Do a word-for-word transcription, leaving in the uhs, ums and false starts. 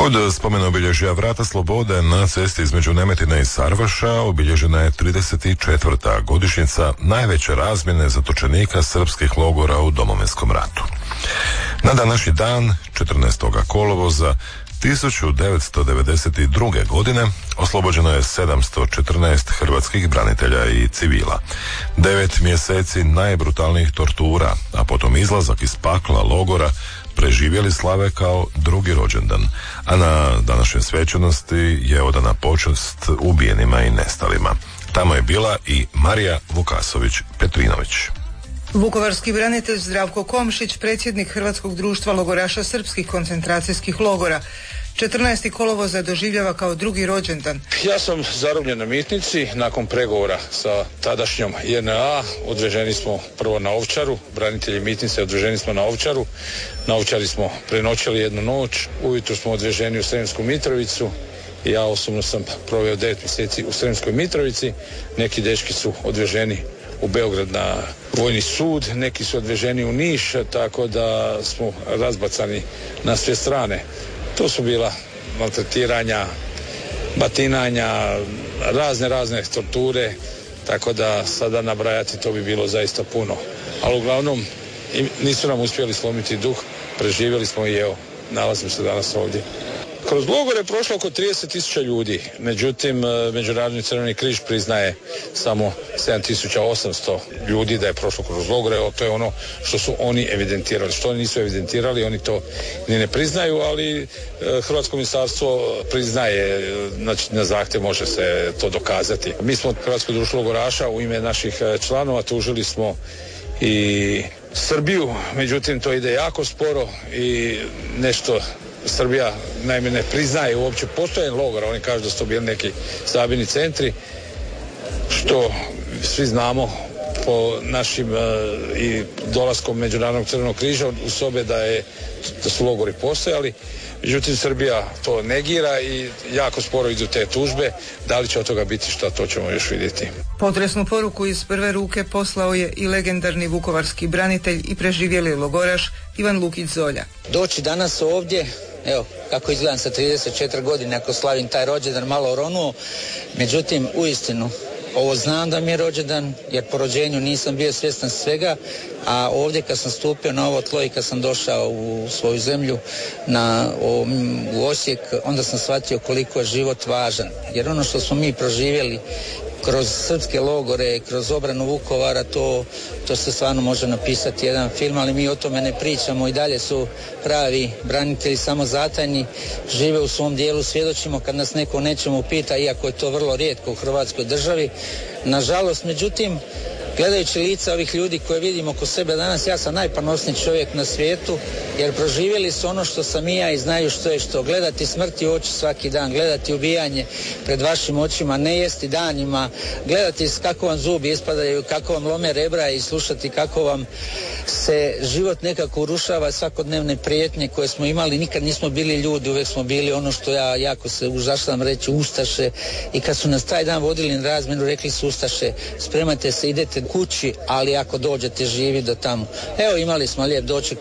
Kod spomena obilježja Vrata slobode na cesti između Nemetine i Sarvaša obilježena je trideset četvrta godišnjica najveće razmjene zatočenika srpskih logora u Domovinskom ratu. Na današnji dan, četrnaestog kolovoza tisuću devetsto devedeset druge. godine oslobođeno je sedamsto četrnaest hrvatskih branitelja i civila. Devet mjeseci najbrutalnijih tortura, a potom izlazak iz pakla logora preživjeli slave kao drugi rođendan, a na današnjoj svečanosti je odana počast ubijenima i nestalima. Tamo je bila i Marija Vukasović-Petrinović. Vukovarski branitelj Zdravko Komšić, predsjednik Hrvatskog društva logoraša srpskih koncentracijskih logora, četrnaestog kolovoza doživljava kao drugi rođendan. Ja sam zarobljen na Mitnici. Nakon pregovora sa tadašnjom J N A odveženi smo prvo na Ovčaru, branitelji Mitnice odveženi smo na Ovčaru. Na Ovčari smo prenoćili jednu noć, ujutro smo odveženi u Sremsku Mitrovicu. Ja osobno sam proveo devet mjeseci u Sremskoj Mitrovici. Neki dečki su odveženi u Beograd na vojni sud, neki su odveženi u Niš, tako da smo razbacani na sve strane. To su bila maltretiranja, batinanja, razne, razne torture, tako da sada nabrajati to bi bilo zaista puno. Ali uglavnom nisu nam uspjeli slomiti duh, preživjeli smo i evo, nalazimo se danas ovdje. Kroz logore je prošlo oko trideset tisuća ljudi, međutim Međunarodni Crveni križ priznaje samo sedam tisuća osamsto ljudi da je prošlo kroz logore. To je ono što su oni evidentirali. Što oni nisu evidentirali, oni to ni ne priznaju, ali Hrvatsko ministarstvo priznaje, znači na zahtjev može se to dokazati. Mi smo Hrvatsko društvo logoraša u ime naših članova tužili smo i Srbiju, međutim to ide jako sporo i nešto Srbija naime ne priznaje uopće postojanje logora. Oni kažu da su to bili neki sabirni centri, što svi znamo po našim uh, i dolaskom Međunarodnog Crvenog križa u sobe da, je, da su logori postojali. Međutim, Srbija to negira i jako sporo idu te tužbe. Da li će od toga biti šta, to ćemo još vidjeti. Potresnu poruku iz prve ruke poslao je i legendarni vukovarski branitelj i preživjeli logoraš Ivan Lukić Zolja. Doći danas ovdje, evo kako izgledam sa trideset četiri godine, ako slavim taj rođendan malo ronuo, međutim uistinu ovo znam da mi je rođendan, jer po rođenju nisam bio svjestan svega, a ovdje kad sam stupio na ovo tlo i kad sam došao u svoju zemlju na, o, u Osijek, onda sam shvatio koliko je život važan. Jer ono što smo mi proživjeli kroz srpske logore, kroz obranu Vukovara, to, to se stvarno može napisati jedan film, ali mi o tome ne pričamo. I dalje su pravi branitelji samozatajni, žive u svom dijelu, svjedočimo kad nas neko o nečemu pita, iako je to vrlo rijetko u Hrvatskoj državi. Nažalost, međutim, gledajući lica ovih ljudi koje vidimo oko sebe danas, ja sam najponosniji čovjek na svijetu, jer proživjeli su ono što sam i ja i znaju što je što. Gledati smrti u oči svaki dan, gledati ubijanje pred vašim očima, ne jesti danima, gledati kako vam zubi ispadaju, kako vam lome rebra i slušati kako vam se život nekako urušava, svakodnevne prijetnje koje smo imali. Nikad nismo bili ljudi, uvijek smo bili ono što ja jako se užasam reći, ustaše. I kad su nas taj dan vodili na razmjenu, rekli su ustaše, spremajte se, idete kući, ali ako dođete živi do tamo. Evo, imali smo lijep doček